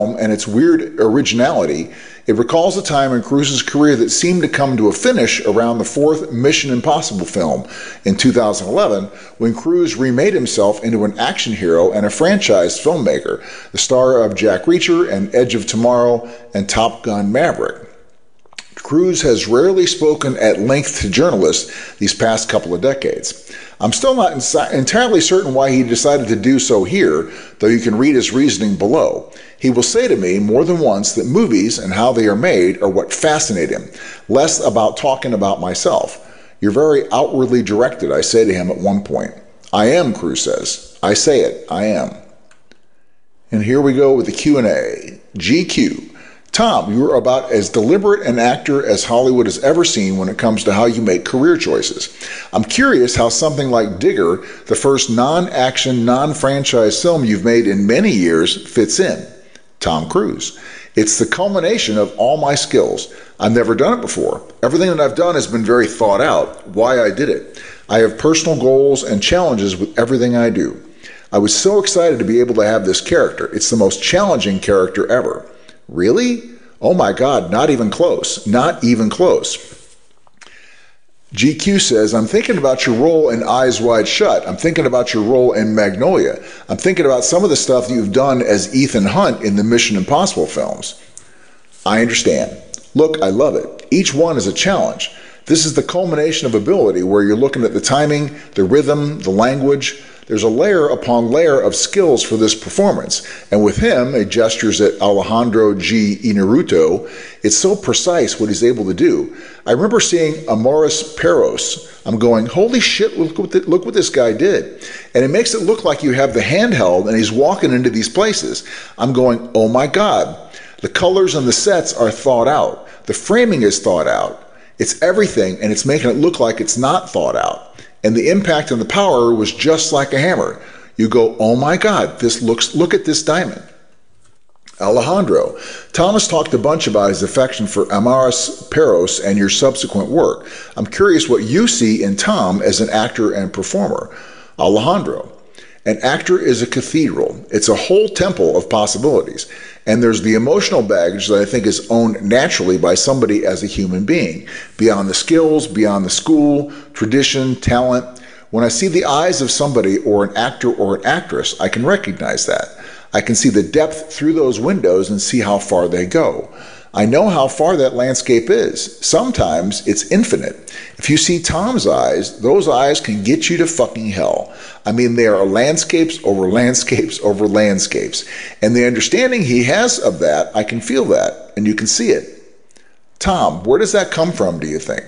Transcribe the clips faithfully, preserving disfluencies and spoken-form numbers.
and its weird originality, it recalls a time in Cruise's career that seemed to come to a finish around the fourth Mission Impossible film in two thousand eleven, when Cruise remade himself into an action hero and a franchise filmmaker, the star of Jack Reacher and Edge of Tomorrow and Top Gun Maverick. Cruise has rarely spoken at length to journalists these past couple of decades. I'm still not insi- entirely certain why he decided to do so here, though you can read his reasoning below. He will say to me more than once that movies and how they are made are what fascinate him, less about talking about myself. You're very outwardly directed, I say to him at one point. I am, Cruise says. I say it, I am. And here we go with the Q and A. G Q. Tom, you are about as deliberate an actor as Hollywood has ever seen when it comes to how you make career choices. I'm curious how something like Digger, the first non-action, non-franchise film you've made in many years, fits in. Tom Cruise. It's the culmination of all my skills. I've never done it before. Everything that I've done has been very thought out, why I did it. I have personal goals and challenges with everything I do. I was so excited to be able to have this character. It's the most challenging character ever. Really? Oh my God, not even close. Not even close. G Q says, I'm thinking about your role in Eyes Wide Shut. I'm thinking about your role in Magnolia. I'm thinking about some of the stuff you've done as Ethan Hunt in the Mission Impossible films. I understand. Look, I love it. Each one is a challenge. This is the culmination of ability where you're looking at the timing, the rhythm, the language. There's a layer upon layer of skills for this performance. And with him, he gestures at Alejandro G. Inarritu, it's so precise what he's able to do. I remember seeing Amaris Peros. I'm going, holy shit, look what, the, look what this guy did. And it makes it look like you have the handheld and he's walking into these places. I'm going, oh my God. The colors and the sets are thought out. The framing is thought out. It's everything, and it's making it look like it's not thought out. And the impact and the power was just like a hammer. You go, oh my God, this looks, look at this diamond. Alejandro. Thomas talked a bunch about his affection for Amaris Peros and your subsequent work. I'm curious what you see in Tom as an actor and performer. Alejandro. An actor is a cathedral. It's a whole temple of possibilities. And there's the emotional baggage that I think is owned naturally by somebody as a human being, beyond the skills, beyond the school, tradition, talent. When I see the eyes of somebody or an actor or an actress, I can recognize that. I can see the depth through those windows and see how far they go. I know how far that landscape is. Sometimes it's infinite. If you see Tom's eyes, those eyes can get you to fucking hell. I mean, there are landscapes over landscapes over landscapes. And the understanding he has of that, I can feel that, and you can see it. Tom, where does that come from, do you think?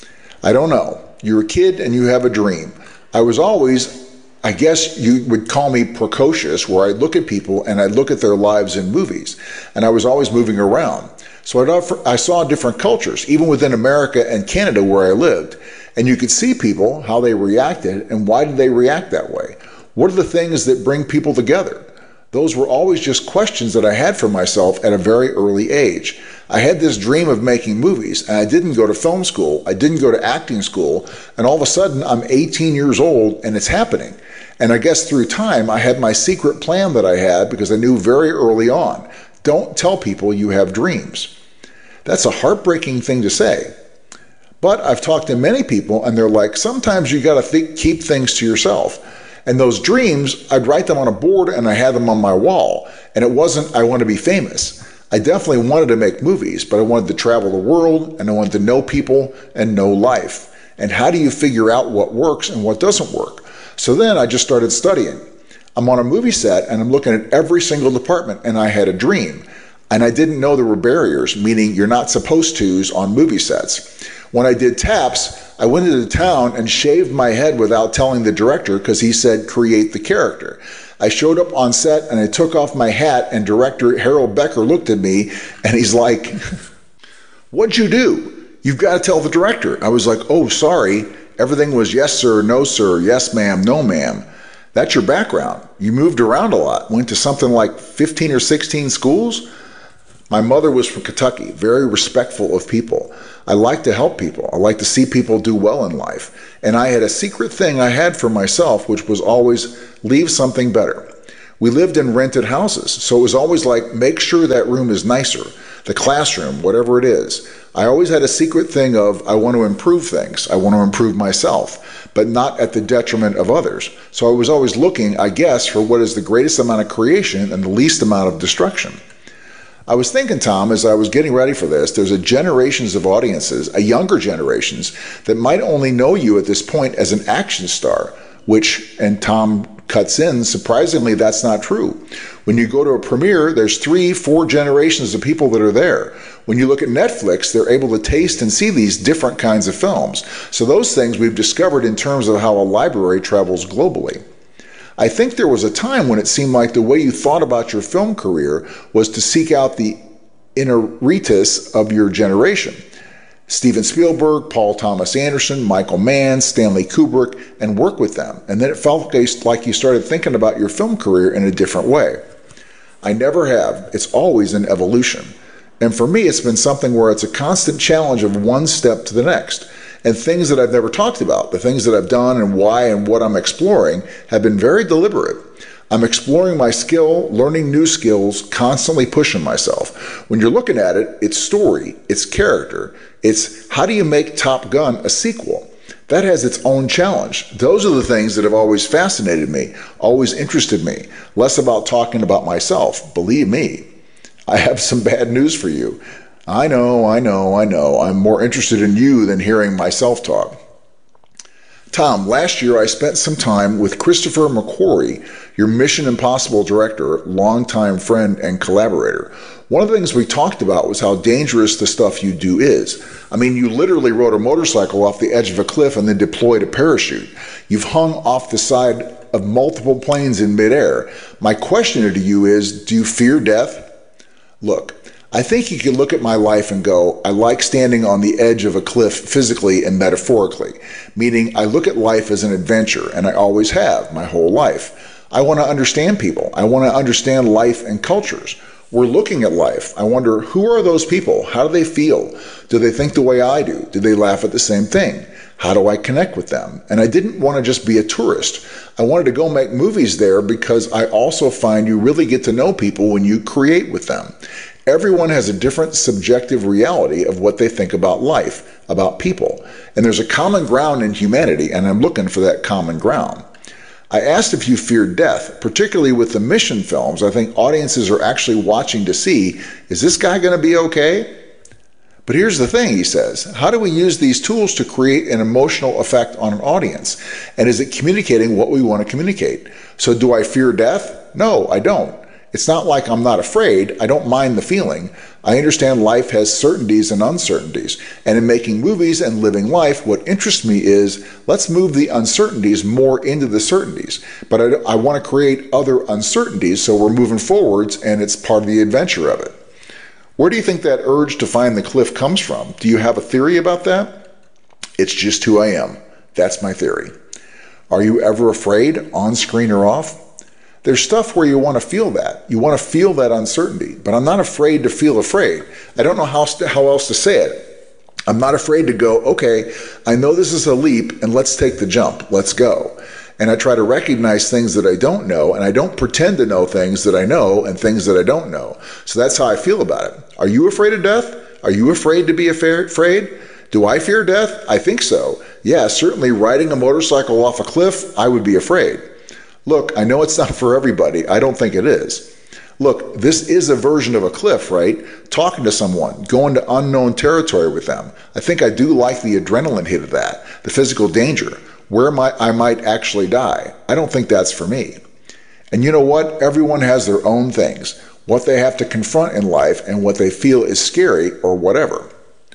I don't know. You're a kid and you have a dream. I was always, I guess you would call me precocious, where I look at people and I look at their lives in movies. And I was always moving around. So I saw different cultures, even within America and Canada where I lived. And you could see people, how they reacted, and why did they react that way? What are the things that bring people together? Those were always just questions that I had for myself at a very early age. I had this dream of making movies, and I didn't go to film school. I didn't go to acting school. And all of a sudden, I'm eighteen years old, and it's happening. And I guess through time, I had my secret plan that I had because I knew very early on. Don't tell people you have dreams. That's a heartbreaking thing to say. But I've talked to many people and they're like, sometimes you got to th- keep things to yourself. And those dreams, I'd write them on a board and I had them on my wall. And it wasn't, I want to be famous. I definitely wanted to make movies, but I wanted to travel the world and I wanted to know people and know life. And how do you figure out what works and what doesn't work? So then I just started studying. I'm on a movie set and I'm looking at every single department and I had a dream. And I didn't know there were barriers, meaning you're not supposed to's on movie sets. When I did Taps, I went into town and shaved my head without telling the director because he said, create the character. I showed up on set and I took off my hat and director Harold Becker looked at me and he's like, what'd you do? You've got to tell the director. I was like, oh, sorry. Everything was yes, sir, no, sir, yes, ma'am, no, ma'am. That's your background. You moved around a lot, went to something like fifteen or sixteen schools. My mother was from Kentucky, very respectful of people. I like to help people. I like to see people do well in life. And I had a secret thing I had for myself, which was always leave something better. We lived in rented houses, so it was always like, make sure that room is nicer, the classroom, whatever it is. I always had a secret thing of, I want to improve things, I want to improve myself, but not at the detriment of others. So I was always looking, I guess, for what is the greatest amount of creation and the least amount of destruction. I was thinking, Tom, as I was getting ready for this, there's a generations of audiences, a younger generations, that might only know you at this point as an action star, which, and Tom cuts in, surprisingly, that's not true. When you go to a premiere, there's three, four generations of people that are there. When you look at Netflix, they're able to taste and see these different kinds of films. So those things we've discovered in terms of how a library travels globally. I think there was a time when it seemed like the way you thought about your film career was to seek out the inner-ritus of your generation. Steven Spielberg, Paul Thomas Anderson, Michael Mann, Stanley Kubrick, and work with them. And then it felt like you started thinking about your film career in a different way. I never have. It's always an evolution. And for me, it's been something where it's a constant challenge of one step to the next. And things that I've never talked about, the things that I've done and why and what I'm exploring, have been very deliberate. I'm exploring my skill, learning new skills, constantly pushing myself. When you're looking at it, it's story, it's character, it's how do you make Top Gun a sequel? That has its own challenge. Those are the things that have always fascinated me, always interested me. Less about talking about myself. Believe me, I have some bad news for you. I know, I know, I know. I'm more interested in you than hearing myself talk. Tom, last year I spent some time with Christopher McQuarrie, your Mission Impossible director, longtime friend and collaborator. One of the things we talked about was how dangerous the stuff you do is. I mean, you literally rode a motorcycle off the edge of a cliff and then deployed a parachute. You've hung off the side of multiple planes in midair. My question to you is, do you fear death? Look, I think you can look at my life and go, I like standing on the edge of a cliff physically and metaphorically, meaning I look at life as an adventure, and I always have my whole life. I want to understand people. I want to understand life and cultures. We're looking at life. I wonder, who are those people? How do they feel? Do they think the way I do? Do they laugh at the same thing? How do I connect with them? And I didn't want to just be a tourist. I wanted to go make movies there because I also find you really get to know people when you create with them. Everyone has a different subjective reality of what they think about life, about people. And there's a common ground in humanity, and I'm looking for that common ground. I asked if you feared death, particularly with the mission films. I think audiences are actually watching to see, is this guy going to be okay? But here's the thing, he says, how do we use these tools to create an emotional effect on an audience? And is it communicating what we want to communicate? So do I fear death? No, I don't. It's not like I'm not afraid. I don't mind the feeling. I understand life has certainties and uncertainties. And in making movies and living life, what interests me is, let's move the uncertainties more into the certainties. But I, I want to create other uncertainties, so we're moving forwards, and it's part of the adventure of it. Where do you think that urge to find the cliff comes from? Do you have a theory about that? It's just who I am. That's my theory. Are you ever afraid, on screen or off? There's stuff where you want to feel that. You want to feel that uncertainty. But I'm not afraid to feel afraid. I don't know how, st- how else to say it. I'm not afraid to go, okay, I know this is a leap, and let's take the jump. Let's go. And I try to recognize things that I don't know, and I don't pretend to know things that I know and things that I don't know. So that's how I feel about it. Are you afraid of death? Are you afraid to be afraid? Do I fear death? I think so. Yeah, certainly riding a motorcycle off a cliff, I would be afraid. Look, I know it's not for everybody. I don't think it is. Look, this is a version of a cliff, right? Talking to someone, going to unknown territory with them. I think I do like the adrenaline hit of that, the physical danger, where might, I might actually die. I don't think that's for me. And you know what? Everyone has their own things, what they have to confront in life and what they feel is scary or whatever.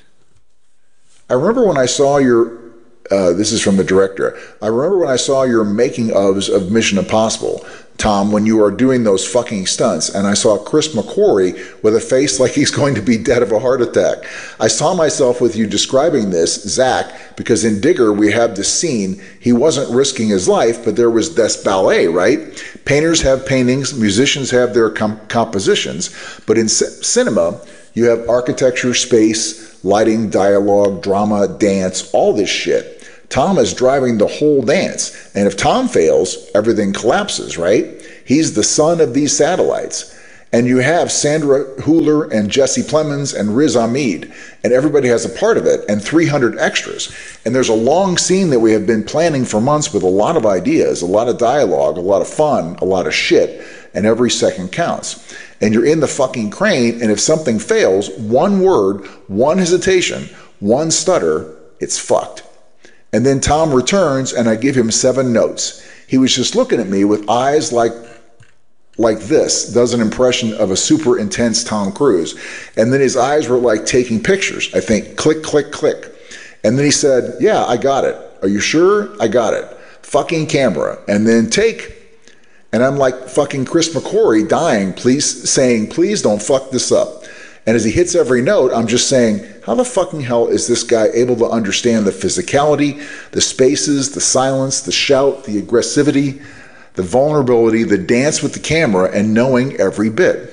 I remember when I saw your Uh, this is from the director. I remember when I saw your making ofs of Mission Impossible, Tom, when you were doing those fucking stunts, and I saw Chris McQuarrie with a face like he's going to be dead of a heart attack. I saw myself with you describing this, Zach, because in Digger we have this scene. He wasn't risking his life, but there was this ballet, right? Painters have paintings, musicians have their com- compositions, but in c- cinema, you have architecture, space, lighting, dialogue, drama, dance, all this shit. Tom is driving the whole dance, and if Tom fails, everything collapses, right? He's the son of these satellites. And you have Sandra Hüller and Jesse Plemons and Riz Ahmed, and everybody has a part of it, and three hundred extras. And there's a long scene that we have been planning for months with a lot of ideas, a lot of dialogue, a lot of fun, a lot of shit, and every second counts. And you're in the fucking crane, and if something fails, one word, one hesitation, one stutter, it's fucked. And then Tom returns, and I give him seven notes. He was just looking at me with eyes like like this, does an impression of a super intense Tom Cruise. And then his eyes were like taking pictures. I think, click, click, click. And then he said, yeah, I got it. Are you sure? I got it. Fucking camera. And then take. And I'm like fucking Chris McQuarrie dying, please, saying, please don't fuck this up. And as he hits every note, I'm just saying, how the fucking hell is this guy able to understand the physicality, the spaces, the silence, the shout, the aggressivity, the vulnerability, the dance with the camera, and knowing every bit?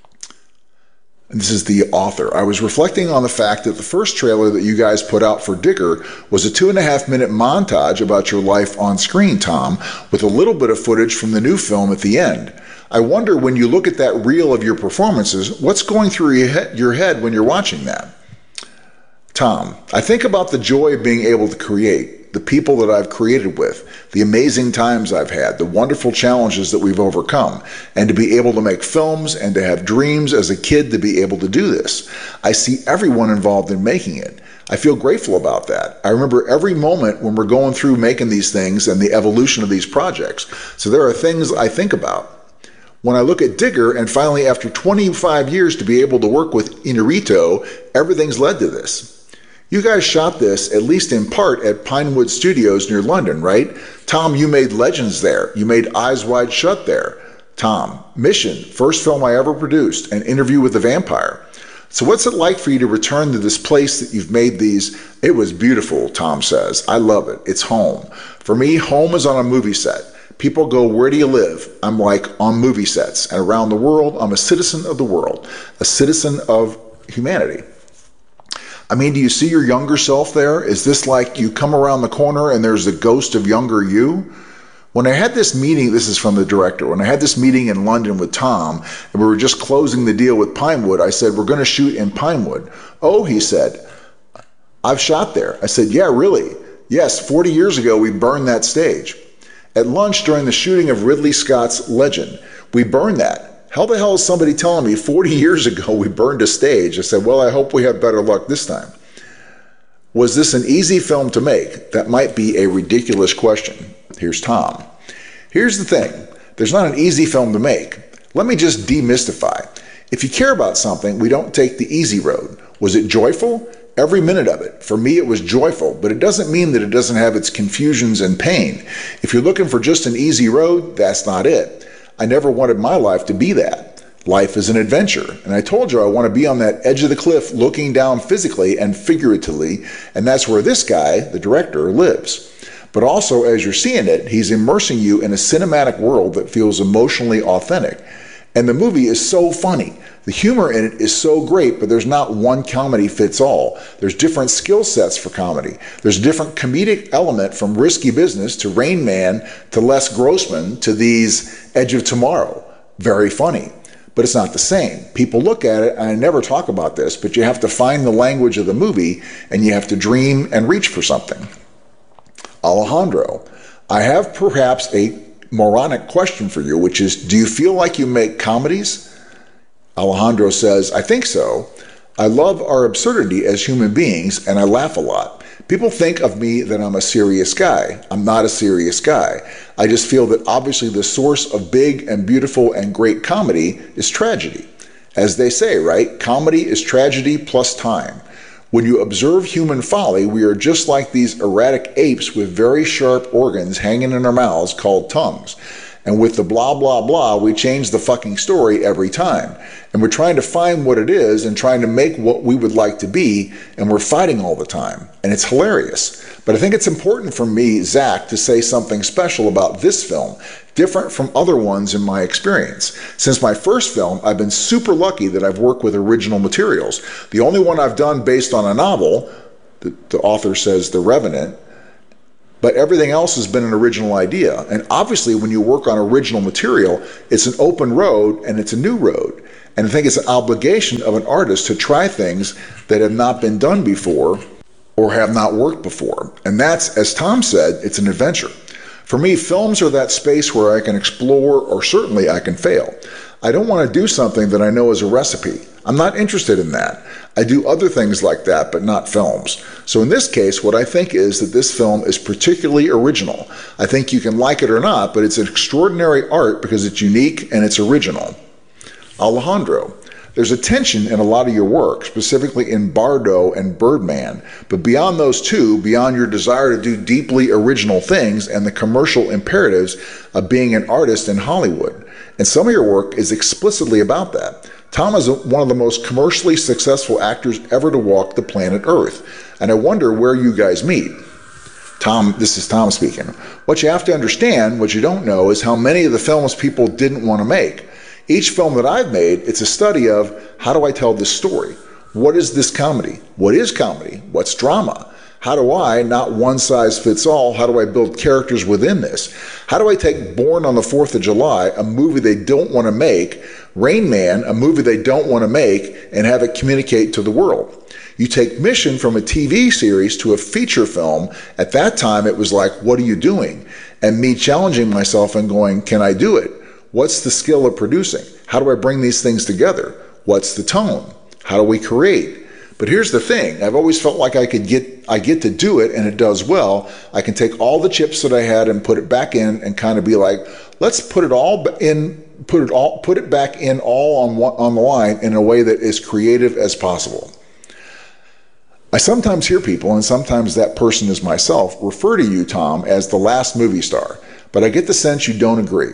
And this is the author. I was reflecting on the fact that the first trailer that you guys put out for Digger was a two and a half minute montage about your life on screen, Tom, with a little bit of footage from the new film at the end. I wonder, when you look at that reel of your performances, what's going through your head, your head when you're watching that? Tom, I think about the joy of being able to create, the people that I've created with, the amazing times I've had, the wonderful challenges that we've overcome, and to be able to make films and to have dreams as a kid to be able to do this. I see everyone involved in making it. I feel grateful about that. I remember every moment when we're going through making these things and the evolution of these projects. So there are things I think about. When I look at Digger, and finally after twenty-five years to be able to work with Inarritu, everything's led to this. You guys shot this, at least in part, at Pinewood Studios near London, right? Tom, you made Legends there. You made Eyes Wide Shut there. Tom, Mission, first film I ever produced, an Interview with the Vampire. So what's it like for you to return to this place that you've made these? It was beautiful, Tom says. I love it. It's home. For me, home is on a movie set. People go, where do you live? I'm like, on movie sets. And around the world, I'm a citizen of the world, a citizen of humanity. I mean, do you see your younger self there? Is this like you come around the corner and there's a ghost of younger you? When I had this meeting, this is from the director, when I had this meeting in London with Tom, and we were just closing the deal with Pinewood, I said, we're going to shoot in Pinewood. Oh, he said, I've shot there. I said, yeah, really? Yes, forty years ago, we burned that stage. At lunch during the shooting of Ridley Scott's Legend, we burned that. How the hell is somebody telling me forty years ago we burned a stage? I said, well, I hope we have better luck this time. Was this an easy film to make? That might be a ridiculous question. Here's Tom. Here's the thing. There's not an easy film to make. Let me just demystify. If you care about something, we don't take the easy road. Was it joyful? Every minute of it. For me, it was joyful, but it doesn't mean that it doesn't have its confusions and pain. If you're looking for just an easy road, that's not it. I never wanted my life to be that. Life is an adventure. And I told you I want to be on that edge of the cliff looking down physically and figuratively, and that's where this guy, the director, lives. But also, as you're seeing it, he's immersing you in a cinematic world that feels emotionally authentic. And the movie is so funny. The humor in it is so great, but there's not one comedy fits all. There's different skill sets for comedy. There's a different comedic element from Risky Business to Rain Man to Les Grossman to these Edge of Tomorrow. Very funny, but it's not the same. People look at it, and I never talk about this, but you have to find the language of the movie, and you have to dream and reach for something. Alejandro, I have perhaps a moronic question for you, which is, do you feel like you make comedies? Alejandro says, I think so. I love our absurdity as human beings, and I laugh a lot. People think of me that I'm a serious guy. I'm not a serious guy. I just feel that obviously the source of big and beautiful and great comedy is tragedy. As they say, right? Comedy is tragedy plus time. When you observe human folly, we are just like these erratic apes with very sharp organs hanging in our mouths called tongues. And with the blah, blah, blah, we change the fucking story every time. And we're trying to find what it is and trying to make what we would like to be, and we're fighting all the time. And it's hilarious. But I think it's important for me, Zach, to say something special about this film, different from other ones in my experience. Since my first film, I've been super lucky that I've worked with original materials. The only one I've done based on a novel, the, the author says The Revenant, but everything else has been an original idea. And obviously, when you work on original material, it's an open road and it's a new road. And I think it's an obligation of an artist to try things that have not been done before or have not worked before. And that's, as Tom said, it's an adventure. For me, films are that space where I can explore, or certainly I can fail. I don't want to do something that I know is a recipe. I'm not interested in that. I do other things like that, but not films. So in this case, what I think is that this film is particularly original. I think you can like it or not, but it's an extraordinary art because it's unique and it's original. Alejandro, there's a tension in a lot of your work, specifically in Bardo and Birdman, but beyond those two, beyond your desire to do deeply original things and the commercial imperatives of being an artist in Hollywood. And some of your work is explicitly about that. Tom is one of the most commercially successful actors ever to walk the planet Earth, and I wonder where you guys meet. Tom, this is Tom speaking. What you have to understand, what you don't know, is how many of the films people didn't want to make. Each film that I've made, it's a study of how do I tell this story? What is this comedy? What is comedy? What's drama? How do I, not one size fits all, how do I build characters within this? How do I take Born on the fourth of July, a movie they don't want to make, Rain Man, a movie they don't want to make, and have it communicate to the world? You take Mission from a T V series to a feature film. At that time, it was like, what are you doing? And me challenging myself and going, can I do it? What's the skill of producing? How do I bring these things together? What's the tone? How do we create? But here's the thing. I've always felt like I could get, I get to do it and it does well. I can take all the chips that I had and put it back in and kind of be like, let's put it all in, put it all, put it back in all on one, on the line in a way that is creative as possible. I sometimes hear people, and sometimes that person is myself, refer to you, Tom, as the last movie star, but I get the sense you don't agree.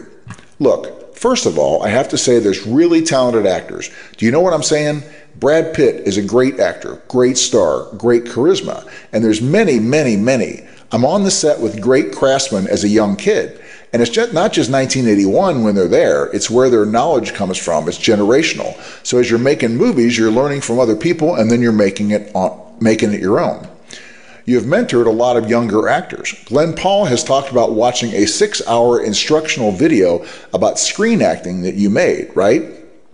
Look, first of all, I have to say there's really talented actors. Do you know what I'm saying? Brad Pitt is a great actor, great star, great charisma, and there's many, many, many. I'm on the set with great craftsmen as a young kid, and it's just not just nineteen eighty-one when they're there, it's where their knowledge comes from. It's generational. So as you're making movies, you're learning from other people, and then you're making it on, making it your own. You have mentored a lot of younger actors. Glenn Paul has talked about watching a six-hour instructional video about screen acting that you made, right?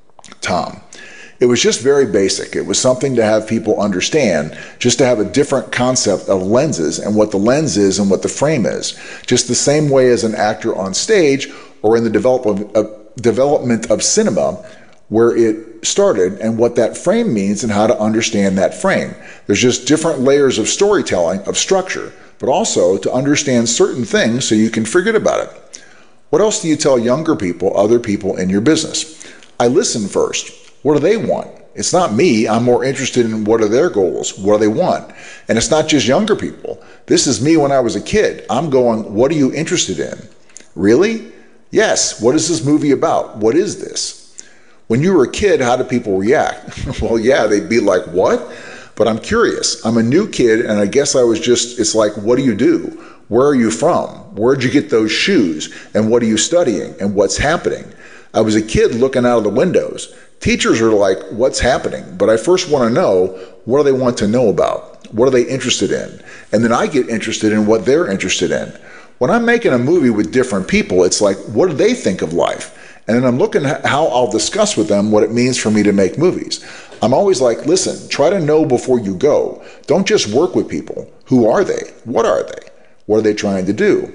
Tom, it was just very basic. It was something to have people understand, just to have a different concept of lenses and what the lens is and what the frame is. Just the same way as an actor on stage or in the develop of, development of cinema, where it started and what that frame means and how to understand that frame. There's just different layers of storytelling, of structure, but also to understand certain things so you can forget about it. What else do you tell younger people, other people in your business? I listen first. What do they want? It's not me. I'm more interested in what are their goals? What do they want? And it's not just younger people. This is me when I was a kid. I'm going, what are you interested in? Really? Yes. What is this movie about? What is this? When you were a kid, how did people react? Well, yeah, they'd be like, what? But I'm curious. I'm a new kid, and I guess I was just, it's like, what do you do? Where are you from? Where'd you get those shoes? And what are you studying? And what's happening? I was a kid looking out of the windows. Teachers are like, what's happening? But I first want to know, what do they want to know about? What are they interested in? And then I get interested in what they're interested in. When I'm making a movie with different people, it's like, what do they think of life? And then I'm looking at how I'll discuss with them what it means for me to make movies. I'm always like, listen, try to know before you go. Don't just work with people. Who are they? What are they? What are they trying to do?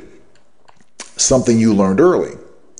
Something you learned early.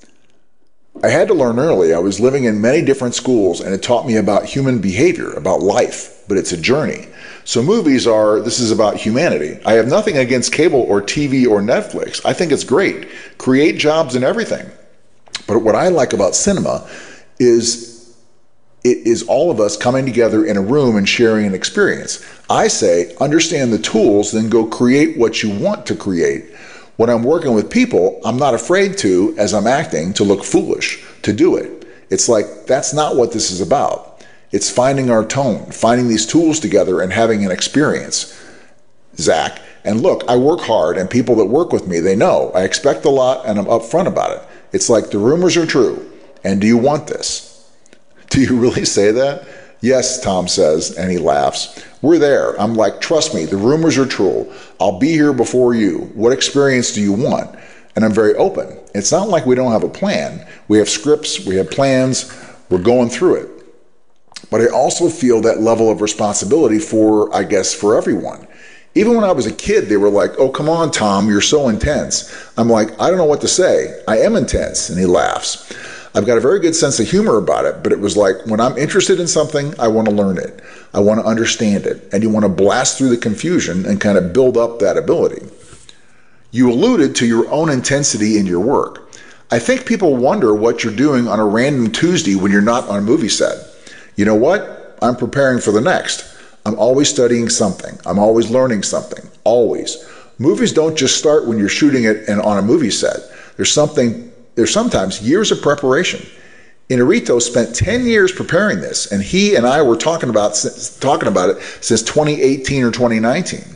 I had to learn early. I was living in many different schools, and it taught me about human behavior, about life, but it's a journey. So movies are, this is about humanity. I have nothing against cable or T V or Netflix. I think it's great. Create jobs and everything. But what I like about cinema is it is all of us coming together in a room and sharing an experience. I say, understand the tools, then go create what you want to create. When I'm working with people, I'm not afraid to, as I'm acting, to look foolish, to do it. It's like, that's not what this is about. It's finding our tone, finding these tools together and having an experience. Zach, and look, I work hard, and people that work with me, they know. I expect a lot, and I'm upfront about it. It's like the rumors are true. And do you want this? Do you really say that? Yes, Tom says, and he laughs. We're there. I'm like, trust me, the rumors are true. I'll be here before you. What experience do you want? And I'm very open. It's not like we don't have a plan. We have scripts, we have plans, we're going through it. But I also feel that level of responsibility for, I guess, for everyone. Even when I was a kid, they were like, oh, come on, Tom, you're so intense. I'm like, I don't know what to say. I am intense. And he laughs. I've got a very good sense of humor about it, but it was like, when I'm interested in something, I want to learn it. I want to understand it. And you want to blast through the confusion and kind of build up that ability. You alluded to your own intensity in your work. I think people wonder what you're doing on a random Tuesday when you're not on a movie set. You know what? I'm preparing for the next. I'm always studying something. I'm always learning something. Always. Movies don't just start when you're shooting it and on a movie set. There's something, there's sometimes years of preparation. Inarito spent ten years preparing this, and he and I were talking about, talking about it since twenty eighteen or twenty nineteen.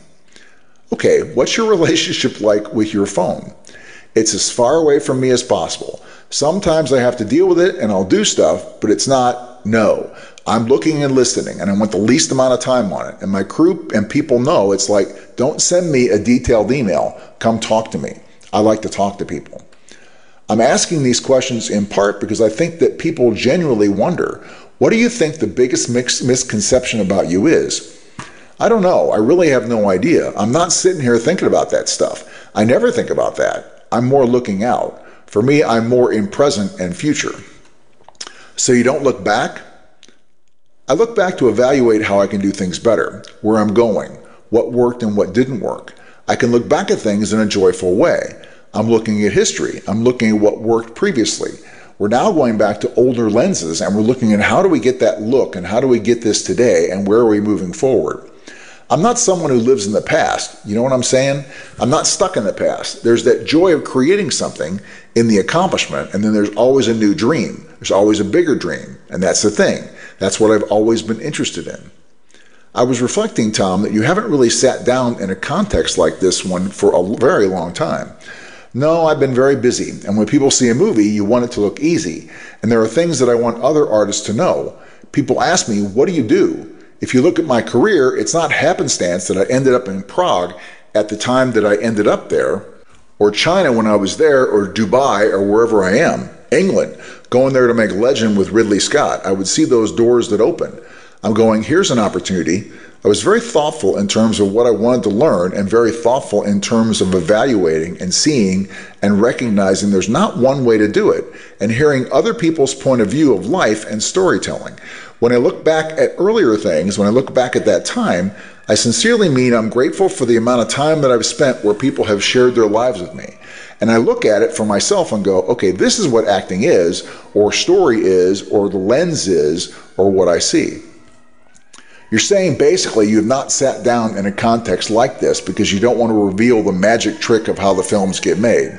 Okay, what's your relationship like with your phone? It's as far away from me as possible. Sometimes I have to deal with it and I'll do stuff, but it's not, no. I'm looking and listening, and I want the least amount of time on it. And my crew and people know it's like, don't send me a detailed email. Come talk to me. I like to talk to people. I'm asking these questions in part because I think that people genuinely wonder, what do you think the biggest mix- misconception about you is? I don't know. I really have no idea. I'm not sitting here thinking about that stuff. I never think about that. I'm more looking out. For me, I'm more in present and future. So you don't look back? I look back to evaluate how I can do things better, where I'm going, what worked and what didn't work. I can look back at things in a joyful way. I'm looking at history. I'm looking at what worked previously. We're now going back to older lenses, and we're looking at how do we get that look and how do we get this today and where are we moving forward. I'm not someone who lives in the past. You know what I'm saying? I'm not stuck in the past. There's that joy of creating something in the accomplishment, and then there's always a new dream. There's always a bigger dream, and that's the thing. That's what I've always been interested in. I was reflecting, Tom, that you haven't really sat down in a context like this one for a very long time. No, I've been very busy, and when people see a movie, you want it to look easy. And there are things that I want other artists to know. People ask me, what do you do? If you look at my career, it's not happenstance that I ended up in Prague at the time that I ended up there, or China when I was there, or Dubai, or wherever I am. England, going there to make Legend with Ridley Scott. I would see those doors that open. I'm going, here's an opportunity. I was very thoughtful in terms of what I wanted to learn and very thoughtful in terms of evaluating and seeing and recognizing there's not one way to do it and hearing other people's point of view of life and storytelling. When I look back at earlier things, when I look back at that time, I sincerely mean I'm grateful for the amount of time that I've spent where people have shared their lives with me. And I look at it for myself and go, okay, this is what acting is, or story is, or the lens is, or what I see. You're saying basically you have not sat down in a context like this because you don't want to reveal the magic trick of how the films get made.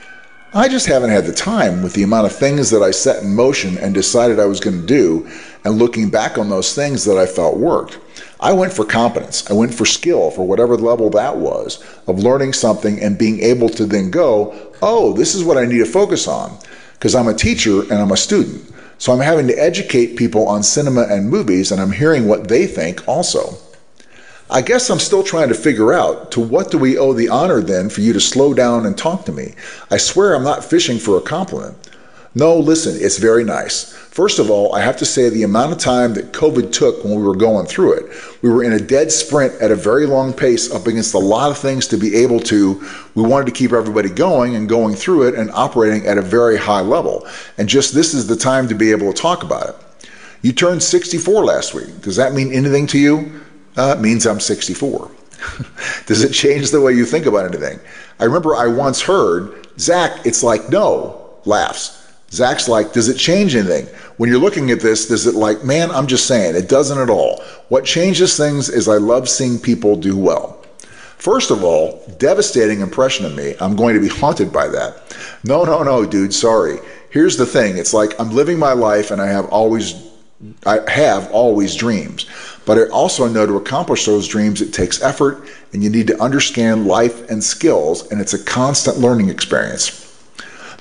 I just haven't had the time with the amount of things that I set in motion and decided I was going to do, and looking back on those things that I felt worked. I went for competence. I went for skill, for whatever level that was, of learning something and being able to then go, oh, this is what I need to focus on, because I'm a teacher and I'm a student. So I'm having to educate people on cinema and movies, and I'm hearing what they think also. I guess I'm still trying to figure out, to what do we owe the honor then for you to slow down and talk to me? I swear I'm not fishing for a compliment. No, listen, it's very nice. First of all, I have to say the amount of time that COVID took when we were going through it. We were in a dead sprint at a very long pace up against a lot of things to be able to, we wanted to keep everybody going and going through it and operating at a very high level. And just this is the time to be able to talk about it. You turned sixty-four last week. Does that mean anything to you? Uh, it means I'm sixty-four. Does it change the way you think about anything? I remember I once heard, Zach, it's like no, laughs. Zach's like, does it change anything? When you're looking at this, does it like, man, I'm just saying, it doesn't at all. What changes things is I love seeing people do well. First of all, devastating impression of me. I'm going to be haunted by that. No, no, no, dude, sorry. Here's the thing. It's like I'm living my life and I have always, I have always dreams. But I also know to accomplish those dreams, it takes effort and you need to understand life and skills, and it's a constant learning experience.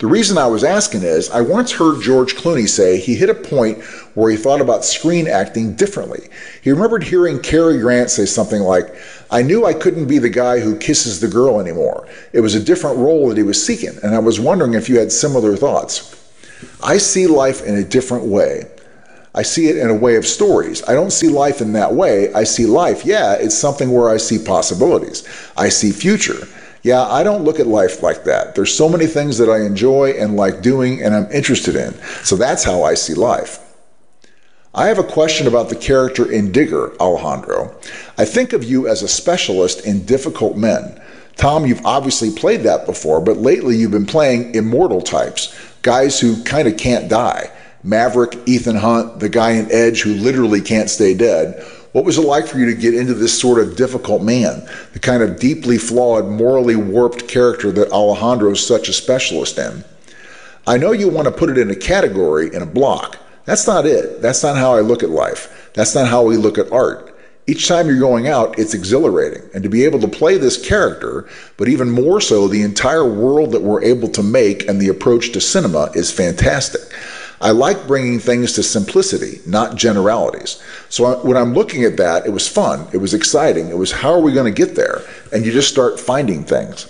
The reason I was asking is I once heard George Clooney say he hit a point where he thought about screen acting differently. He remembered hearing Cary Grant say something like, "I knew I couldn't be the guy who kisses the girl anymore. It was a different role that he was seeking, and I was wondering if you had similar thoughts." I see life in a different way. I see it in a way of stories. I don't see life in that way. I see life, yeah, it's something where I see possibilities. I see future. Yeah, I don't look at life like that. There's so many things that I enjoy and like doing and I'm interested in. So that's how I see life. I have a question about the character in Digger, Alejandro. I think of you as a specialist in difficult men. Tom, you've obviously played that before, but lately you've been playing immortal types, guys who kind of can't die. Maverick, Ethan Hunt, the guy in Edge who literally can't stay dead. What was it like for you to get into this sort of difficult man, the kind of deeply flawed, morally warped character that Alejandro is such a specialist in? I know you want to put it in a category, in a block. That's not it. That's not how I look at life. That's not how we look at art. Each time you're going out, it's exhilarating. And to be able to play this character, but even more so, the entire world that we're able to make and the approach to cinema is fantastic. I like bringing things to simplicity, not generalities. So when I'm looking at that, it was fun. It was exciting. It was, how are we going to get there? And you just start finding things.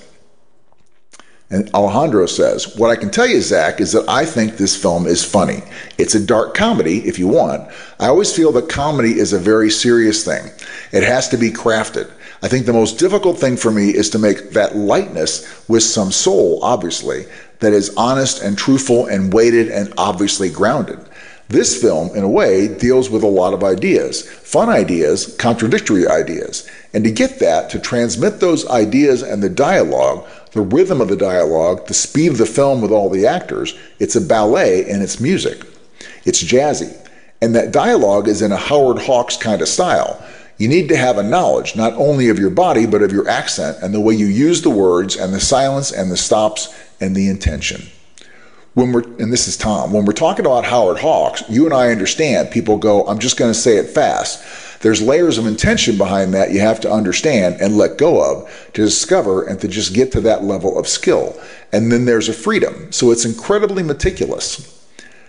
And Alejandro says, what I can tell you, Zach, is that I think this film is funny. It's a dark comedy, if you want. I always feel that comedy is a very serious thing. It has to be crafted. I think the most difficult thing for me is to make that lightness with some soul, obviously, that is honest and truthful and weighted and obviously grounded. This film, in a way, deals with a lot of ideas, fun ideas, contradictory ideas. And to get that, to transmit those ideas and the dialogue, the rhythm of the dialogue, the speed of the film with all the actors, it's a ballet and it's music. It's jazzy. And that dialogue is in a Howard Hawks kind of style. You need to have a knowledge, not only of your body, but of your accent and the way you use the words and the silence and the stops and the intention. When we're, and this is Tom, when we're talking about Howard Hawks, you and I understand, people go, I'm just going to say it fast. There's layers of intention behind that you have to understand and let go of to discover and to just get to that level of skill. And then there's a freedom. So it's incredibly meticulous.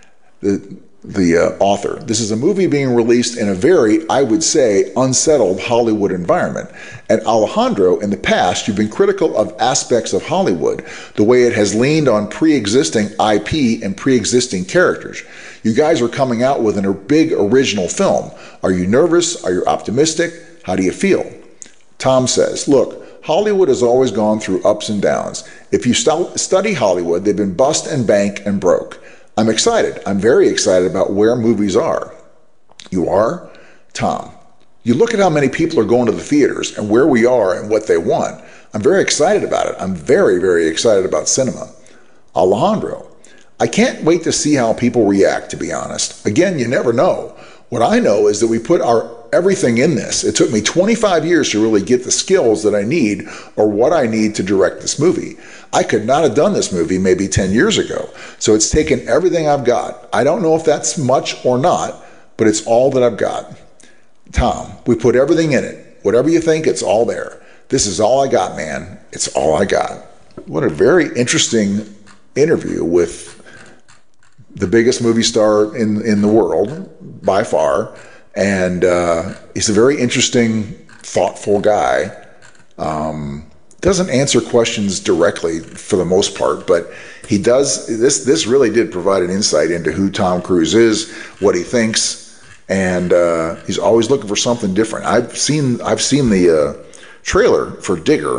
The, the uh, author. This is a movie being released in a very, I would say, unsettled Hollywood environment. And Alejandro, in the past, you've been critical of aspects of Hollywood, the way it has leaned on pre-existing I P and pre-existing characters. You guys are coming out with a big original film. Are you nervous? Are you optimistic? How do you feel? Tom says, look, Hollywood has always gone through ups and downs. If you st- study Hollywood, they've been bust and bank and broke. I'm excited. I'm very excited about where movies are. You are? Tom, you look at how many people are going to the theaters and where we are and what they want. I'm very excited about it. I'm very, very excited about cinema. Alejandro, I can't wait to see how people react, to be honest. Again, you never know. What I know is that we put our everything in this. It took me twenty-five years to really get the skills that I need or what I need to direct this movie. I could not have done this movie maybe ten years ago. So it's taken everything I've got. I don't know if that's much or not, but it's all that I've got. Tom, we put everything in it. Whatever you think, it's all there. This is all I got, man. It's all I got. What a very interesting interview with the biggest movie star in, in the world, by far. And uh, he's a very interesting, thoughtful guy. Um, doesn't answer questions directly for the most part, but he does. This this really did provide an insight into who Tom Cruise is, what he thinks, and uh, he's always looking for something different. I've seen I've seen the uh, trailer for Digger,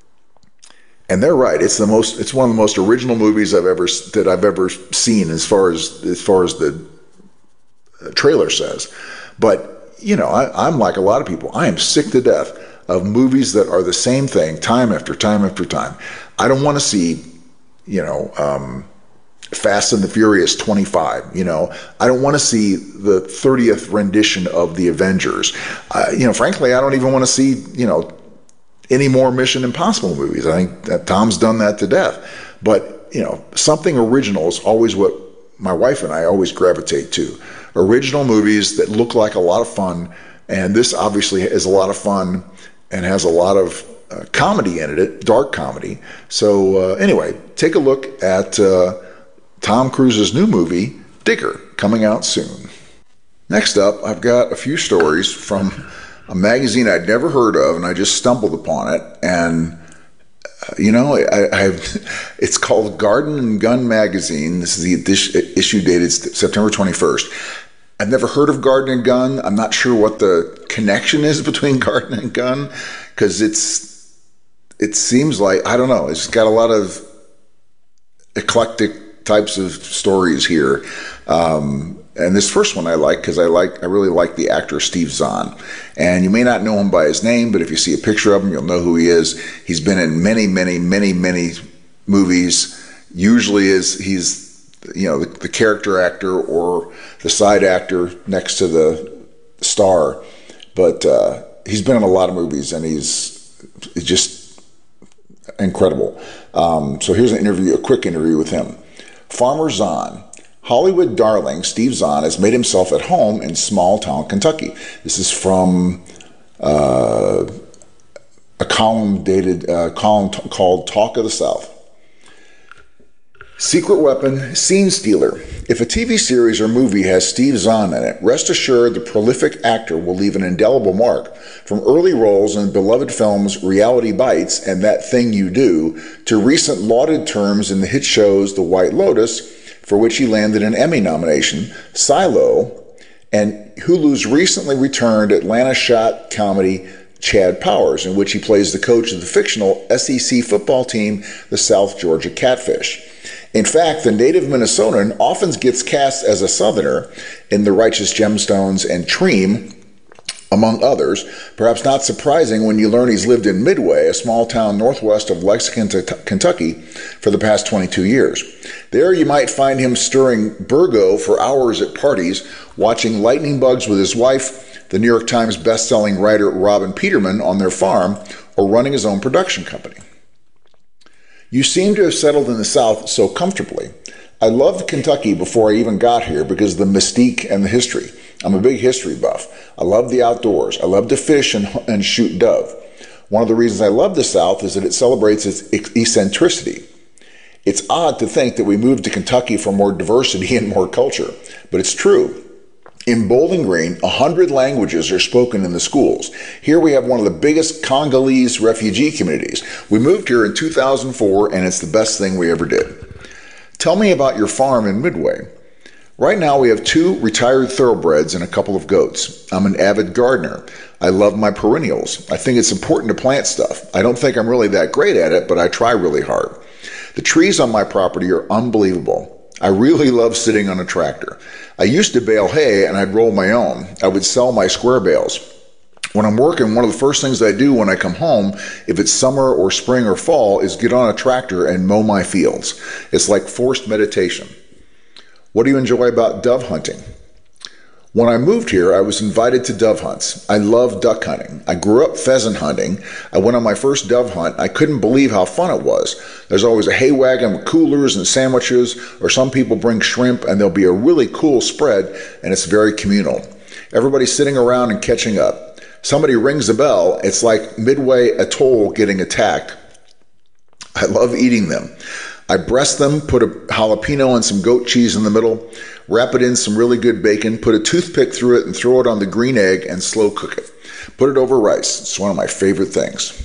and they're right. It's the most. It's one of the most original movies I've ever that I've ever seen, as far as as far as the trailer says. But, you know, I, I'm like a lot of people. I am sick to death of movies that are the same thing time after time after time. I don't want to see, you know, um, Fast and the Furious twenty-five, you know. I don't want to see the thirtieth rendition of The Avengers. Uh, you know, frankly, I don't even want to see, you know, any more Mission Impossible movies. I think that Tom's done that to death. But, you know, something original is always what my wife and I always gravitate to. Original movies that look like a lot of fun, and this obviously is a lot of fun and has a lot of uh, comedy in it, dark comedy. So uh, anyway, take a look at uh, Tom Cruise's new movie, Digger, coming out soon. Next up, I've got a few stories from a magazine I'd never heard of, and I just stumbled upon it. And, uh, you know, I, I've, it's called Garden and Gun Magazine. This is the this issue dated September twenty-first. I've never heard of Garden and Gun. I'm not sure what the connection is between Garden and Gun, because it's, it seems like, I don't know, it's got a lot of eclectic types of stories here. Um, and this first one I like because I like I really like the actor Steve Zahn. And you may not know him by his name, but if you see a picture of him, you'll know who he is. He's been in many, many, many, many movies. Usually is he's you know the, the character actor or the side actor next to the star. But uh, he's been in a lot of movies, and he's, he's just incredible. Um, so here's an interview, a quick interview with him. Farmer Zahn. Hollywood darling Steve Zahn has made himself at home in small town Kentucky. This is from uh, a column dated uh, column t- called Talk of the South. Secret weapon, scene stealer. If a T V series or movie has Steve Zahn in it, rest assured the prolific actor will leave an indelible mark. From early roles in beloved films Reality Bites and That Thing You Do, to recent lauded terms in the hit shows The White Lotus, for which he landed an Emmy nomination, Silo, and Hulu's recently returned Atlanta shot comedy Chad Powers, in which he plays the coach of the fictional S E C football team, the South Georgia Catfish. In fact, the native Minnesotan often gets cast as a Southerner in The Righteous Gemstones and Treem, among others. Perhaps not surprising when you learn he's lived in Midway, a small town northwest of Lexington, Kentucky, for the past twenty-two years. There you might find him stirring Burgo for hours at parties, watching lightning bugs with his wife, the New York Times best-selling writer Robin Peterman, on their farm, or running his own production company. You seem to have settled in the South so comfortably. I loved Kentucky before I even got here because of the mystique and the history. I'm a big history buff. I love the outdoors. I love to fish and, and shoot dove. One of the reasons I love the South is that it celebrates its eccentricity. It's odd to think that we moved to Kentucky for more diversity and more culture, but it's true. In Bowling Green, a hundred languages are spoken in the schools. Here we have one of the biggest Congolese refugee communities. We moved here in two thousand four, and it's the best thing we ever did. Tell me about your farm in Midway. Right now we have two retired thoroughbreds and a couple of goats. I'm an avid gardener. I love my perennials. I think it's important to plant stuff. I don't think I'm really that great at it, but I try really hard. The trees on my property are unbelievable. I really love sitting on a tractor. I used to bale hay and I'd roll my own. I would sell my square bales. When I'm working, one of the first things I do when I come home, if it's summer or spring or fall, is get on a tractor and mow my fields. It's like forced meditation. What do you enjoy about dove hunting? When I moved here, I was invited to dove hunts. I love duck hunting. I grew up pheasant hunting. I went on my first dove hunt. I couldn't believe how fun it was. There's always a hay wagon with coolers and sandwiches, or some people bring shrimp, and there'll be a really cool spread, and it's very communal. Everybody's sitting around and catching up. Somebody rings a bell. It's like Midway Atoll getting attacked. I love eating them. I breast them, put a jalapeno and some goat cheese in the middle, wrap it in some really good bacon, put a toothpick through it, and throw it on the green egg and slow cook it. Put it over rice. It's one of my favorite things.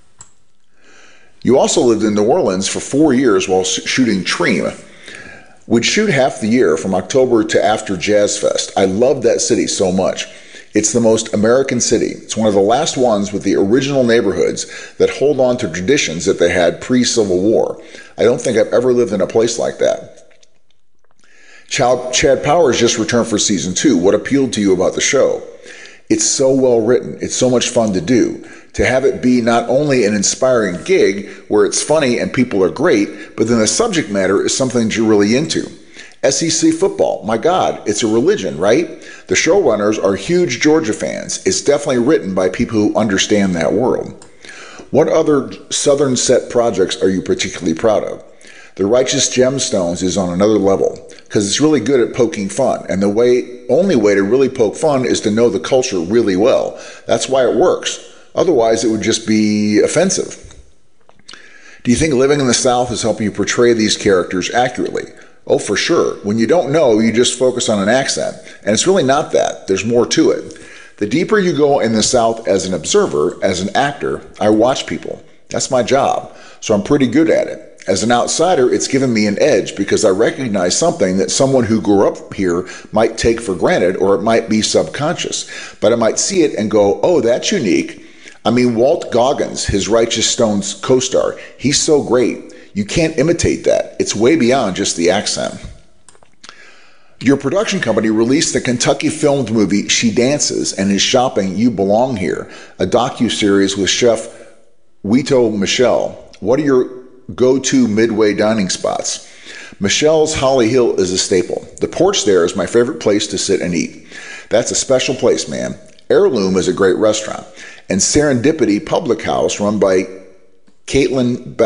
You also lived in New Orleans for four years while shooting Treem. We'd shoot half the year from October to after Jazz Fest. I loved that city so much. It's the most American city. It's one of the last ones with the original neighborhoods that hold on to traditions that they had pre-Civil War. I don't think I've ever lived in a place like that. Chad Powers just returned for season two. What appealed to you about the show? It's so well written. It's so much fun to do. To have it be not only an inspiring gig where it's funny and people are great, but then the subject matter is something you're really into. S E C football, my God, it's a religion, right? The showrunners are huge Georgia fans. It's definitely written by people who understand that world. What other Southern set projects are you particularly proud of? The Righteous Gemstones is on another level because it's really good at poking fun, and the way only way to really poke fun is to know the culture really well. That's why it works. Otherwise, it would just be offensive. Do you think living in the South is helping you portray these characters accurately? Oh, for sure. When you don't know, you just focus on an accent. And it's really not that. There's more to it. The deeper you go in the South as an observer, as an actor, I watch people. That's my job. So I'm pretty good at it. As an outsider, it's given me an edge because I recognize something that someone who grew up here might take for granted, or it might be subconscious. But I might see it and go, oh, that's unique. I mean, Walt Goggins, his Righteous Stones co-star, he's so great. You can't imitate that. It's way beyond just the accent. Your production company released the Kentucky-filmed movie She Dances and is shopping You Belong Here, a docuseries with chef Wito Michelle. What are your go-to Midway dining spots? Michelle's Holly Hill is a staple. The porch there is my favorite place to sit and eat. That's a special place, man. Heirloom is a great restaurant. And Serendipity Public House, run by Caitlin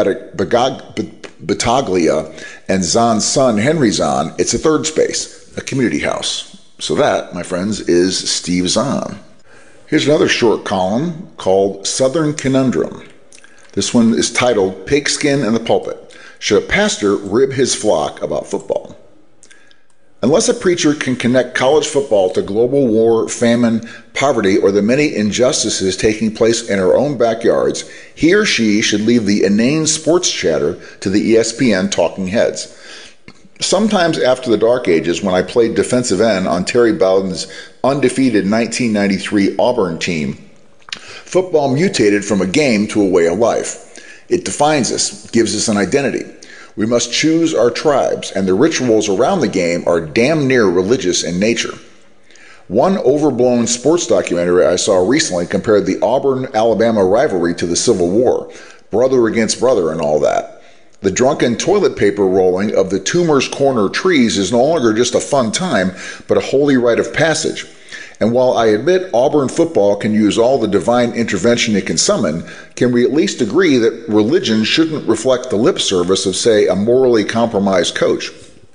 Battaglia and Zahn's son, Henry Zahn, it's a third space, a community house. So that, my friends, is Steve Zahn. Here's another short column called Southern Conundrum. This one is titled Pigskin in the Pulpit. Should a pastor rib his flock about football? Unless a preacher can connect college football to global war, famine, poverty, or the many injustices taking place in our own backyards, he or she should leave the inane sports chatter to the E S P N talking heads. Sometimes after the dark ages, when I played defensive end on Terry Bowden's undefeated nineteen ninety-three Auburn team, football mutated from a game to a way of life. It defines us, gives us an identity. We must choose our tribes, and the rituals around the game are damn near religious in nature. One overblown sports documentary I saw recently compared the Auburn-Alabama rivalry to the Civil War, brother against brother and all that. The drunken toilet paper rolling of the Toomer's Corner trees is no longer just a fun time, but a holy rite of passage. And while I admit Auburn football can use all the divine intervention it can summon, can we at least agree that religion shouldn't reflect the lip service of, say, a morally compromised coach?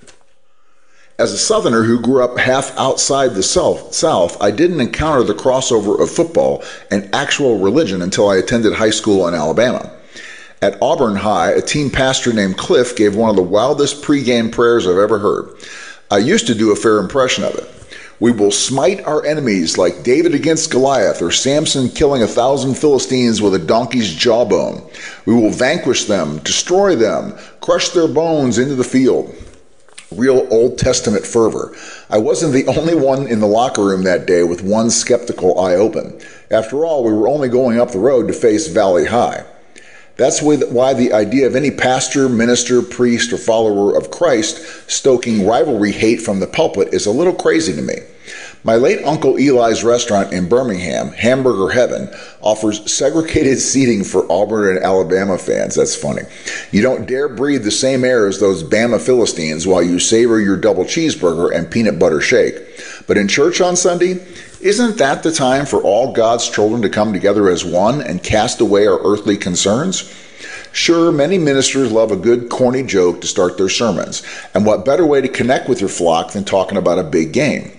As a Southerner who grew up half outside the South, I didn't encounter the crossover of football and actual religion until I attended high school in Alabama. At Auburn High, a team pastor named Cliff gave one of the wildest pregame prayers I've ever heard. I used to do a fair impression of it. We will smite our enemies like David against Goliath, or Samson killing a thousand Philistines with a donkey's jawbone. We will vanquish them, destroy them, crush their bones into the field. Real Old Testament fervor. I wasn't the only one in the locker room that day with one skeptical eye open. After all, we were only going up the road to face Valley High. That's why the idea of any pastor, minister, priest, or follower of Christ stoking rivalry hate from the pulpit is a little crazy to me. My late Uncle Eli's restaurant in Birmingham, Hamburger Heaven, offers segregated seating for Auburn and Alabama fans. That's funny. You don't dare breathe the same air as those Bama Philistines while you savor your double cheeseburger and peanut butter shake. But in church on Sunday, isn't that the time for all God's children to come together as one and cast away our earthly concerns? Sure, many ministers love a good corny joke to start their sermons, and what better way to connect with your flock than talking about a big game?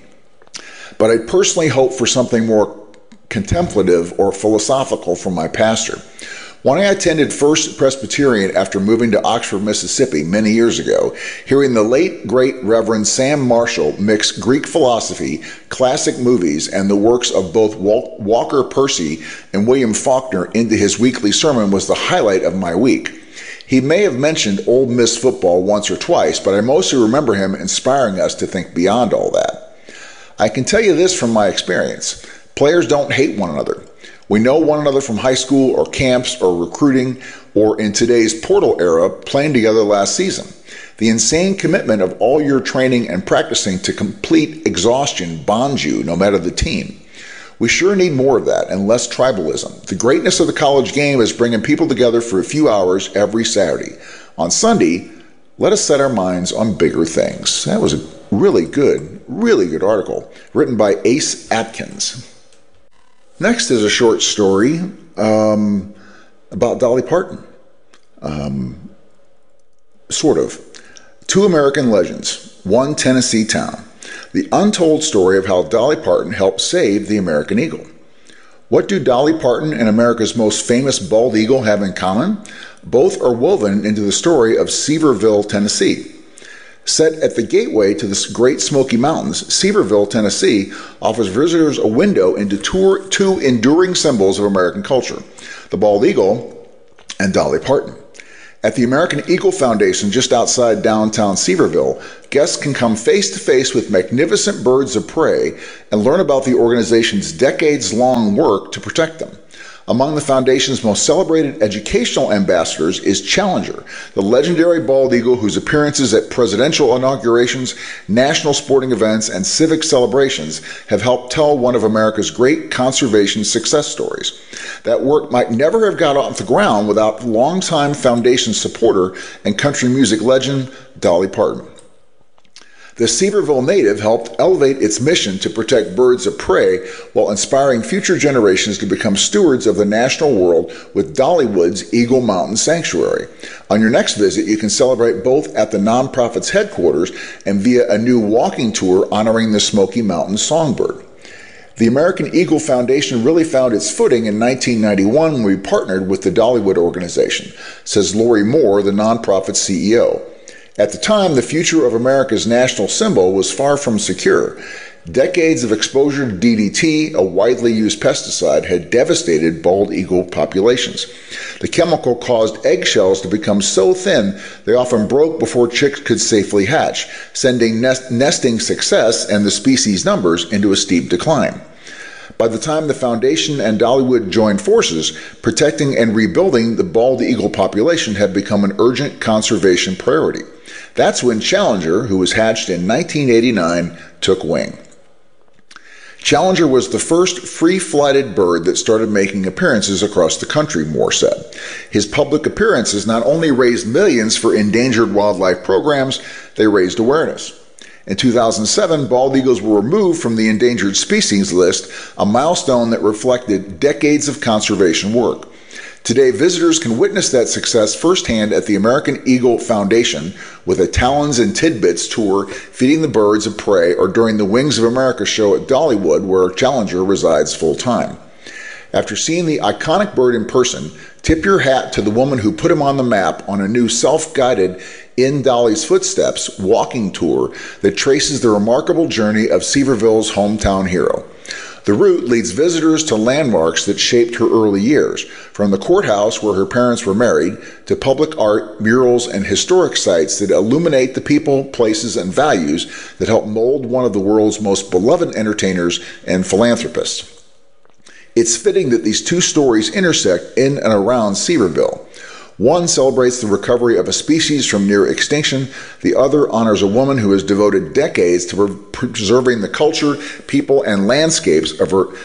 But I personally hope for something more contemplative or philosophical from my pastor. When I attended First Presbyterian after moving to Oxford, Mississippi many years ago, hearing the late, great Reverend Sam Marshall mix Greek philosophy, classic movies, and the works of both Walker Percy and William Faulkner into his weekly sermon was the highlight of my week. He may have mentioned Ole Miss football once or twice, but I mostly remember him inspiring us to think beyond all that. I can tell you this from my experience. Players don't hate one another. We know one another from high school or camps or recruiting or in today's portal era playing together last season. The insane commitment of all your training and practicing to complete exhaustion bonds you no matter the team. We sure need more of that and less tribalism. The greatness of the college game is bringing people together for a few hours every Saturday. On Sunday, let us set our minds on bigger things. That was a really good, really good article written by Ace Atkins. Next is a short story um, about Dolly Parton. Um, sort of. Two American legends, one Tennessee town. The untold story of how Dolly Parton helped save the American eagle. What do Dolly Parton and America's most famous bald eagle have in common? Both are woven into the story of Sevierville, Tennessee. Set at the gateway to the Great Smoky Mountains, Sevierville, Tennessee offers visitors a window into two, two enduring symbols of American culture, the bald eagle and Dolly Parton. At the American Eagle Foundation just outside downtown Sevierville, guests can come face to face with magnificent birds of prey and learn about the organization's decades-long work to protect them. Among the foundation's most celebrated educational ambassadors is Challenger, the legendary bald eagle whose appearances at presidential inaugurations, national sporting events, and civic celebrations have helped tell one of America's great conservation success stories. That work might never have got off the ground without longtime foundation supporter and country music legend Dolly Parton. The Sevierville native helped elevate its mission to protect birds of prey while inspiring future generations to become stewards of the natural world with Dollywood's Eagle Mountain Sanctuary. On your next visit, you can celebrate both at the nonprofit's headquarters and via a new walking tour honoring the Smoky Mountain songbird. The American Eagle Foundation really found its footing in nineteen ninety-one when we partnered with the Dollywood organization, says Lori Moore, the nonprofit C E O. At the time, the future of America's national symbol was far from secure. Decades of exposure to D D T, a widely used pesticide, had devastated bald eagle populations. The chemical caused eggshells to become so thin they often broke before chicks could safely hatch, sending nest- nesting success and the species' numbers into a steep decline. By the time the Foundation and Dollywood joined forces, protecting and rebuilding the bald eagle population had become an urgent conservation priority. That's when Challenger, who was hatched in nineteen eighty-nine, took wing. Challenger was the first free-flighted bird that started making appearances across the country, Moore said. His public appearances not only raised millions for endangered wildlife programs, they raised awareness. In two thousand seven, bald eagles were removed from the endangered species list, a milestone that reflected decades of conservation work. Today, visitors can witness that success firsthand at the American Eagle Foundation with a Talons and Tidbits tour feeding the birds of prey or during the Wings of America show at Dollywood, where Challenger resides full-time. After seeing the iconic bird in person, tip your hat to the woman who put him on the map on a new self-guided In Dolly's Footsteps walking tour that traces the remarkable journey of Sevierville's hometown hero. The route leads visitors to landmarks that shaped her early years, from the courthouse where her parents were married to public art, murals, and historic sites that illuminate the people, places, and values that helped mold one of the world's most beloved entertainers and philanthropists. It's fitting that these two stories intersect in and around Sevierville. One celebrates the recovery of a species from near extinction. The other honors a woman who has devoted decades to preserving the culture, people, and landscapes of her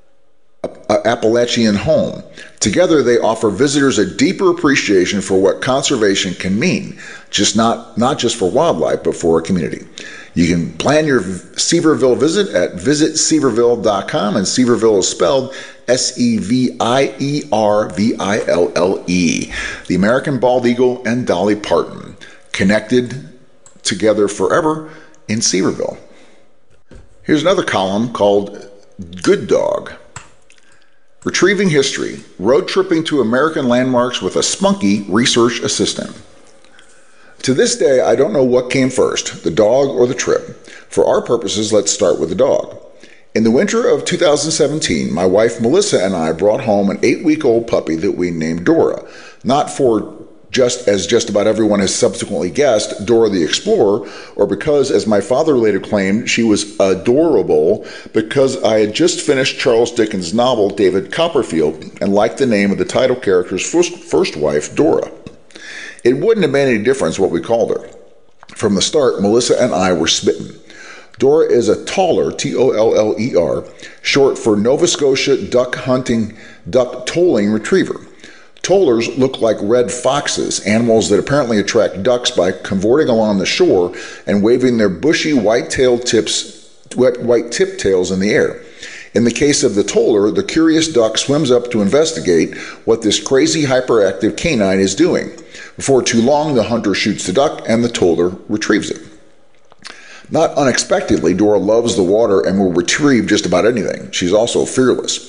Appalachian home. Together, they offer visitors a deeper appreciation for what conservation can mean, just not, not just for wildlife, but for a community. You can plan your Sevierville visit at visit sevierville dot com, and Sevierville is spelled S E V I E R V I L L E. The American bald eagle and Dolly Parton, connected together forever in Sevierville. Here's another column called Good Dog. Retrieving History, Road Tripping to American Landmarks with a Spunky Research Assistant. To this day, I don't know what came first, the dog or the trip. For our purposes, let's start with the dog. In the winter of two thousand seventeen, my wife Melissa and I brought home an eight-week-old puppy that we named Dora, not for just as just about everyone has subsequently guessed, Dora the Explorer, or because, as my father later claimed, she was adorable because I had just finished Charles Dickens' novel David Copperfield and liked the name of the title character's first, first wife, Dora. It wouldn't have made any difference what we called her. From the start, Melissa and I were smitten. Dora is a taller, T O L L E R, short for Nova Scotia duck hunting, duck tolling retriever. Tollers look like red foxes, animals that apparently attract ducks by cavorting along the shore and waving their bushy white-tailed tips, white tip tails in the air. In the case of the toller, the curious duck swims up to investigate what this crazy hyperactive canine is doing. Before too long, the hunter shoots the duck and the toller retrieves it. Not unexpectedly, Dora loves the water and will retrieve just about anything. She's also fearless.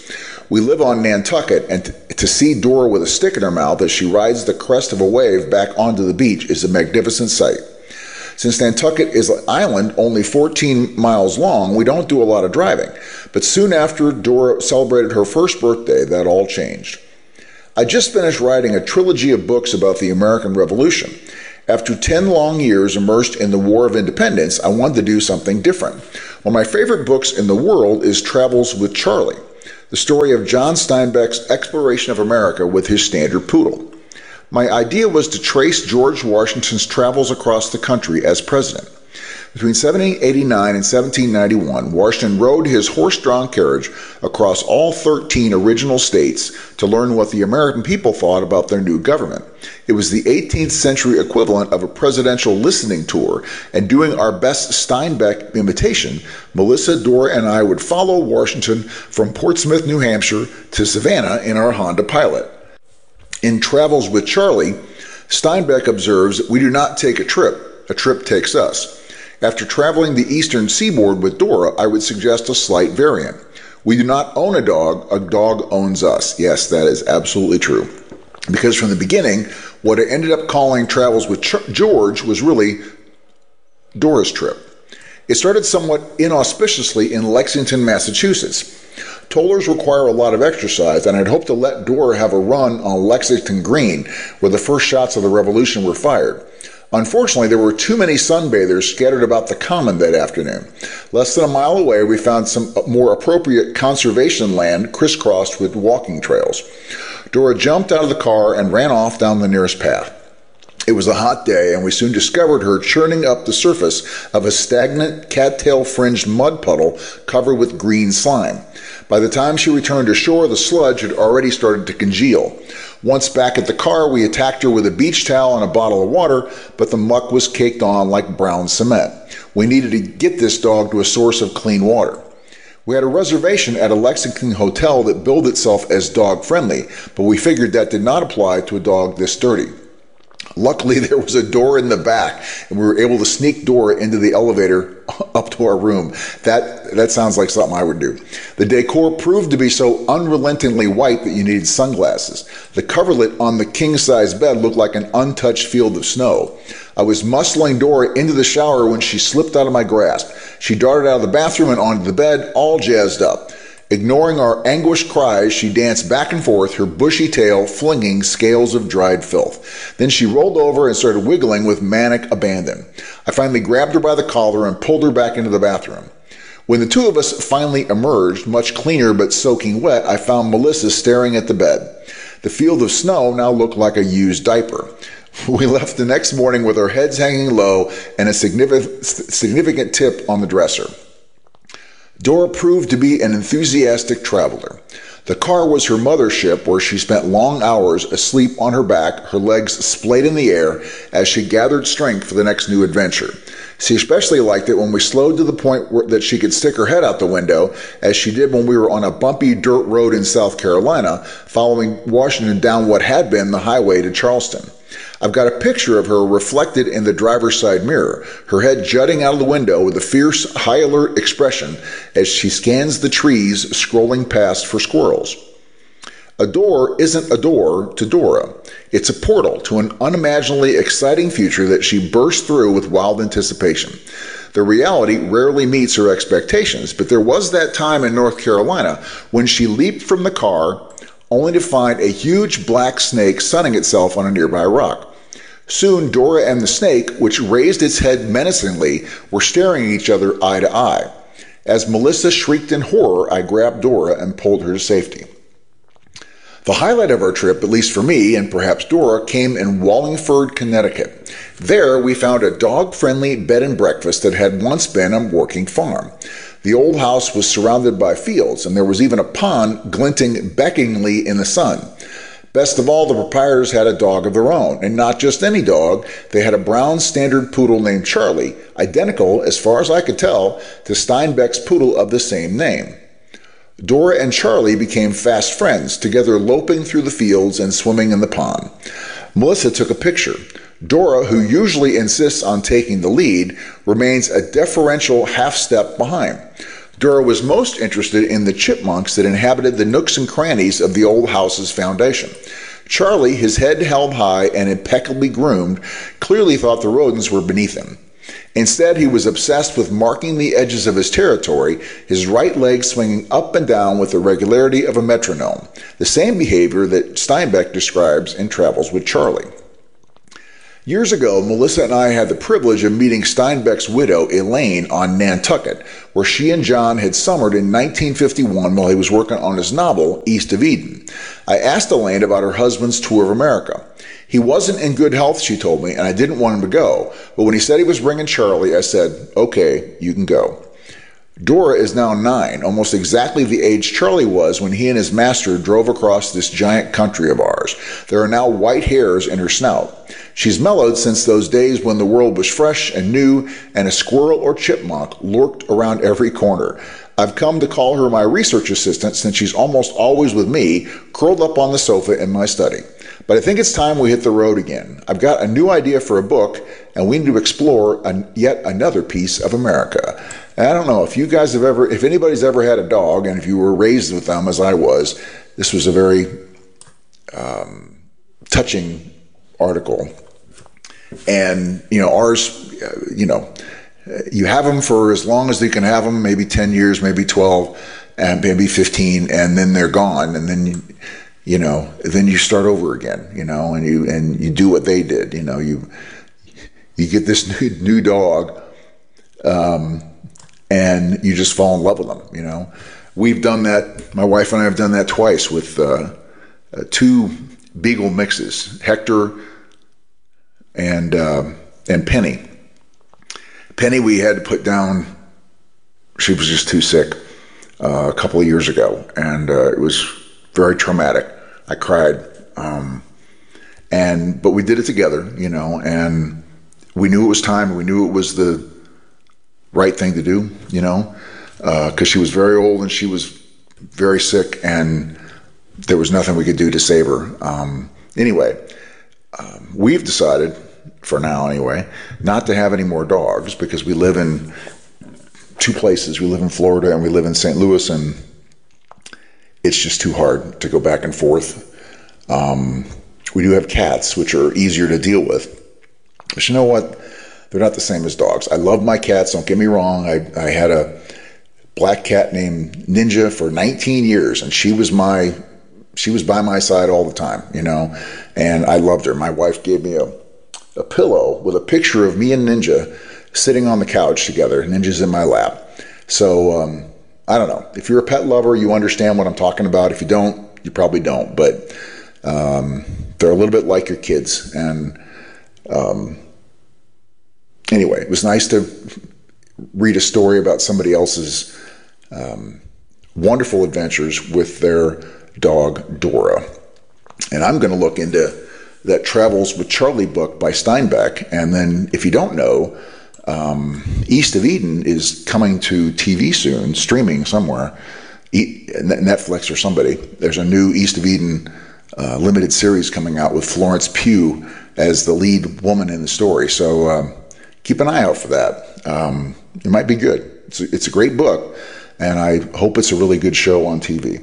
We live on Nantucket, and t- to see Dora with a stick in her mouth as she rides the crest of a wave back onto the beach is a magnificent sight. Since Nantucket is an island only fourteen miles long, we don't do a lot of driving. But soon after Dora celebrated her first birthday, that all changed. I just finished writing a trilogy of books about the American Revolution. After ten long years immersed in the War of Independence, I wanted to do something different. One of my favorite books in the world is Travels with Charlie, the story of John Steinbeck's exploration of America with his standard poodle. My idea was to trace George Washington's travels across the country as president. Between seventeen eighty-nine and seventeen ninety-one, Washington rode his horse-drawn carriage across all thirteen original states to learn what the American people thought about their new government. It was the eighteenth century equivalent of a presidential listening tour, and doing our best Steinbeck imitation, Melissa, Dora, and I would follow Washington from Portsmouth, New Hampshire to Savannah in our Honda Pilot. In Travels with Charlie, Steinbeck observes, "We do not take a trip, a trip takes us." After traveling the eastern seaboard with Dora, I would suggest a slight variant. We do not own a dog, a dog owns us. Yes, that is absolutely true. Because from the beginning, what I ended up calling Travels with Ch- George was really Dora's trip. It started somewhat inauspiciously in Lexington, Massachusetts. Tollers require a lot of exercise, and I'd hoped to let Dora have a run on Lexington Green, where the first shots of the Revolution were fired. Unfortunately, there were too many sunbathers scattered about the common that afternoon. Less than a mile away, we found some more appropriate conservation land crisscrossed with walking trails. Dora jumped out of the car and ran off down the nearest path. It was a hot day, and we soon discovered her churning up the surface of a stagnant, cattail-fringed mud puddle covered with green slime. By the time she returned to shore, the sludge had already started to congeal. Once back at the car, we attacked her with a beach towel and a bottle of water, but the muck was caked on like brown cement. We needed to get this dog to a source of clean water. We had a reservation at a Lexington hotel that billed itself as dog-friendly, but we figured that did not apply to a dog this dirty. Luckily, there was a door in the back, and we were able to sneak Dora into the elevator up to our room. That that sounds like something I would do. The decor proved to be so unrelentingly white that you needed sunglasses. The coverlet on the king-size bed looked like an untouched field of snow. I was muscling Dora into the shower when she slipped out of my grasp. She darted out of the bathroom and onto the bed, all jazzed up. Ignoring our anguished cries, she danced back and forth, her bushy tail flinging scales of dried filth. Then she rolled over and started wiggling with manic abandon. I finally grabbed her by the collar and pulled her back into the bathroom. When the two of us finally emerged, much cleaner but soaking wet, I found Melissa staring at the bed. The field of snow now looked like a used diaper. We left the next morning with our heads hanging low and a significant, significant tip on the dresser. Dora proved to be an enthusiastic traveler. The car was her mothership, where she spent long hours asleep on her back, her legs splayed in the air as she gathered strength for the next new adventure. She especially liked it when we slowed to the point where, that she could stick her head out the window, as she did when we were on a bumpy dirt road in South Carolina, following Washington down what had been the highway to Charleston. I've got a picture of her reflected in the driver's side mirror, her head jutting out of the window with a fierce, high alert expression as she scans the trees scrolling past for squirrels. A door isn't a door to Dora. It's a portal to an unimaginably exciting future that she bursts through with wild anticipation. The reality rarely meets her expectations, but there was that time in North Carolina when she leaped from the car only to find a huge black snake sunning itself on a nearby rock. Soon, Dora and the snake, which raised its head menacingly, were staring at each other eye to eye. As Melissa shrieked in horror, I grabbed Dora and pulled her to safety. The highlight of our trip, at least for me and perhaps Dora, came in Wallingford, Connecticut. There, we found a dog-friendly bed and breakfast that had once been a working farm. The old house was surrounded by fields, and there was even a pond glinting beckoningly in the sun. Best of all, the proprietors had a dog of their own, and not just any dog. They had a brown standard poodle named Charlie, identical, as far as I could tell, to Steinbeck's poodle of the same name. Dora and Charlie became fast friends, together loping through the fields and swimming in the pond. Melissa took a picture. Dora, who usually insists on taking the lead, remains a deferential half step behind. Dora was most interested in the chipmunks that inhabited the nooks and crannies of the old house's foundation. Charlie, his head held high and impeccably groomed, clearly thought the rodents were beneath him. Instead, he was obsessed with marking the edges of his territory, his right leg swinging up and down with the regularity of a metronome, the same behavior that Steinbeck describes in Travels with Charlie. Years ago, Melissa and I had the privilege of meeting Steinbeck's widow, Elaine, on Nantucket, where she and John had summered in nineteen fifty-one while he was working on his novel, East of Eden. I asked Elaine about her husband's tour of America. He wasn't in good health, she told me, and I didn't want him to go. But when he said he was bringing Charlie, I said, okay, you can go. Dora is now nine, almost exactly the age Charlie was when he and his master drove across this giant country of ours. There are now white hairs in her snout. She's mellowed since those days when the world was fresh and new and a squirrel or chipmunk lurked around every corner. I've come to call her my research assistant since she's almost always with me, curled up on the sofa in my study. But I think it's time we hit the road again. I've got a new idea for a book, and we need to explore an, yet another piece of America. And I don't know if you guys have ever, if anybody's ever had a dog, and if you were raised with them as I was, this was a very um, touching article. And, you know, ours, uh, you know, you have them for as long as you can have them, maybe ten years, maybe twelve, and maybe fifteen, and then they're gone. And then, you, you know, then you start over again, you know, and you and you do what they did. You know, you you get this new, new dog, um, and you just fall in love with them, you know. We've done that, my wife and I have done that twice with uh, uh, two Beagle mixes, Hector and uh, and Penny. Penny we had to put down, she was just too sick uh, a couple of years ago, and uh, it was very traumatic. I cried, um, and but we did it together, you know, and we knew it was time, we knew it was the right thing to do, you know, because uh, she was very old and she was very sick, and there was nothing we could do to save her. Um, anyway, um, we've decided, for now anyway, not to have any more dogs because we live in two places. We live in Florida and we live in Saint Louis, and it's just too hard to go back and forth. Um, we do have cats, which are easier to deal with. But you know what? They're not the same as dogs. I love my cats, don't get me wrong. I, I had a black cat named Ninja for nineteen years, and she was my, she was by my side all the time, you know, and I loved her. My wife gave me a a pillow with a picture of me and Ninja sitting on the couch together. Ninja's in my lap. So, um, I don't know. If you're a pet lover, you understand what I'm talking about. If you don't, you probably don't. But um, they're a little bit like your kids. And um, anyway, it was nice to read a story about somebody else's um, wonderful adventures with their dog, Dora. And I'm going to look into that Travels with Charlie book by Steinbeck. And then, if you don't know, um, East of Eden is coming to T V soon, streaming somewhere, e- Netflix or somebody. There's a new East of Eden uh, limited series coming out with Florence Pugh as the lead woman in the story. So um, keep an eye out for that. Um, it might be good. It's a, it's a great book, and I hope it's a really good show on T V.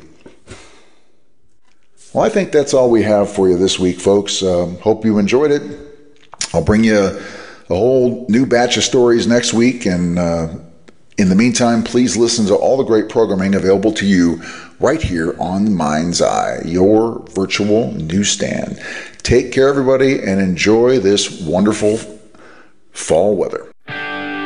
Well, I think that's all we have for you this week, folks. Um, hope you enjoyed it. I'll bring you a, a whole new batch of stories next week. And uh, in the meantime, please listen to all the great programming available to you right here on Mind's Eye, your virtual newsstand. Take care, everybody, and enjoy this wonderful fall weather.